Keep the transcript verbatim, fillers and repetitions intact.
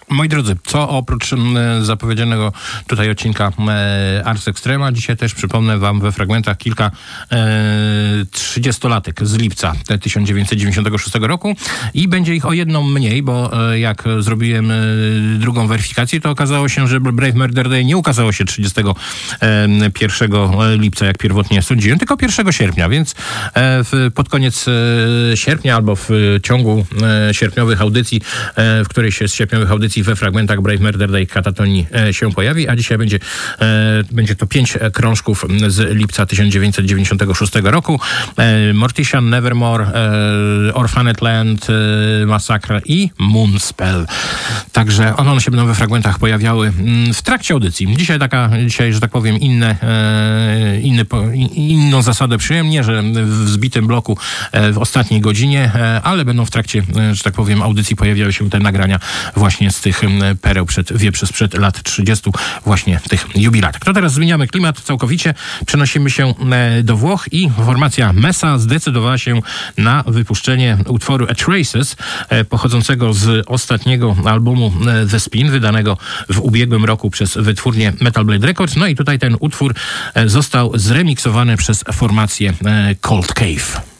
Moi drodzy, co oprócz zapowiedzianego tutaj odcinka Ars Extrema, dzisiaj też przypomnę wam we fragmentach kilka trzydziestolatek z lipca tysiąc dziewięćset dziewięćdziesiątego szóstego roku i będzie ich o jedną mniej, bo jak zrobiłem drugą weryfikację, to okazało się, że Brave Murder Day nie ukazało się trzydziestego pierwszego lipca, jak pierwotnie sądziłem, tylko pierwszego sierpnia, więc pod koniec sierpnia albo w ciągu sierpniowych audycji, w której się z sierpniowych audycji we fragmentach Brave Murder Day Katatonii się pojawi, a dzisiaj będzie, będzie to pięć krążków z lipca tysiąc dziewięćset dziewięćdziesiątego szóstego roku. Mortician, Nevermore, Orphanet Land, Massacre i Moonspell. Także one się będą we fragmentach pojawiały w trakcie audycji. Dzisiaj taka, dzisiaj, że tak powiem, inne, inny, inną zasadę przyjąłem, nie, że w zbitym bloku w ostatniej godzinie, ale będą w trakcie, że tak powiem, audycji pojawiały się te nagrania właśnie z tych pereł przed, wieprze sprzed lat trzydziestu, właśnie tych jubilatek. To teraz zmieniamy klimat całkowicie, przenosimy się do Włoch i formacja Messa zdecydowała się na wypuszczenie utworu A Traces, pochodzącego z ostatniego albumu The Spin, wydanego w ubiegłym roku przez wytwórnię Metal Blade Records. No i tutaj ten utwór został zremiksowany przez formację Cold Cave.